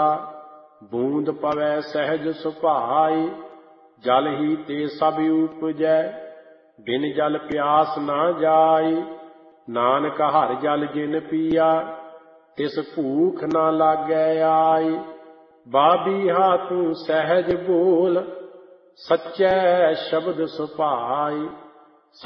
बूंद पवै सहज सुभाई, जल ही ते सब उपजै, बिन जल प्यास न जाई। नानक हर जल जिन पिया, तिस भूख न लागै आई। बाबीहा तू सहज बोल, सच्चै शब्द सुभाई।